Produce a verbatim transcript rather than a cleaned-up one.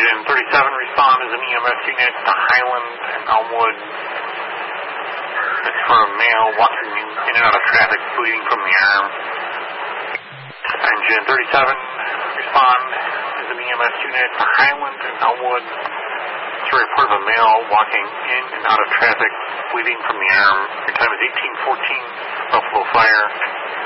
Engine thirty-seven, respond as an E M S unit to Highland and Elmwood. It's for a male walking in and out of traffic, bleeding from the arm. Engine thirty-seven, respond as an E M S unit to Highland and Elmwood. It's a report of a male walking in and out of traffic, bleeding from the arm. Your time is eighteen fourteen, Buffalo Fire.